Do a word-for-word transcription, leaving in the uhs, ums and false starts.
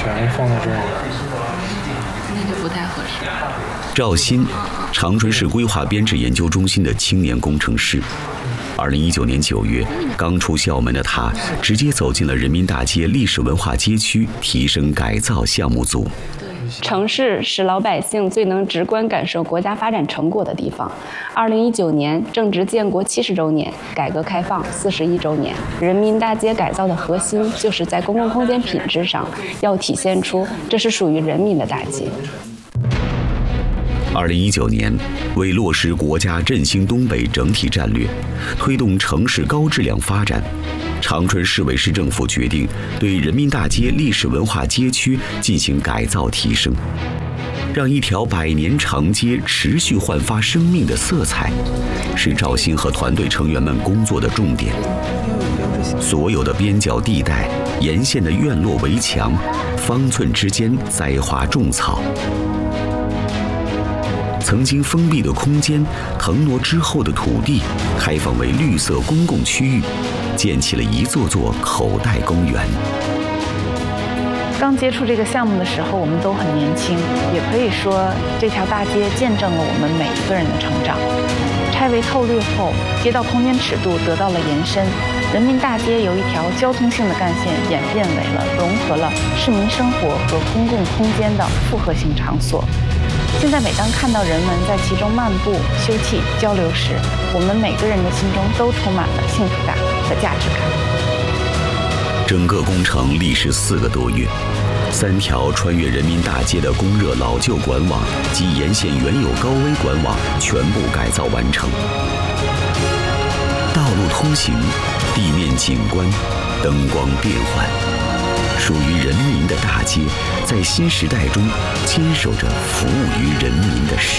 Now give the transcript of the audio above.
全放在这儿， 那就不太合适。 赵鑫，长春市规划编制研究中心的青年工程师。二零一九年九月，刚出校门的他，直接走进了人民大街历史文化街区提升改造项目组。 城市是老百姓最能直观感受国家发展成果的地方。二零一九年正值建国七十周年，改革开放四十一周年。人民大街改造的核心就是在公共空间品质上要体现出这是属于人民的大街。 二零一九年，为落实国家振兴东北整体战略，推动城市高质量发展，长春市委市政府决定对人民大街历史文化街区进行改造提升，让一条百年长街持续焕发生命的色彩，是赵鑫和团队成员们工作的重点。所有的边角地带、沿线的院落围墙、方寸之间栽花种草。曾经封闭的空间，腾挪之后的土地开放为绿色公共区域，建起了一座座口袋公园。 刚接触这个项目的时候，我们都很年轻，也可以说这条大街见证了我们每一个人的成长。拆为透绿后，街道空间尺度得到了延伸，人民大街由一条交通性的干线演变为了融合了市民生活和公共空间的复合性场所。现在每当看到人们在其中漫步、休憩、交流时，我们每个人的心中都充满了幸福感和价值感。 整个工程历时四个多月，三条穿越人民大街的供热老旧管网及沿线原有高危管网全部改造完成。道路通行、地面景观、灯光变换，属于人民的大街，在新时代中坚守着服务于人民的使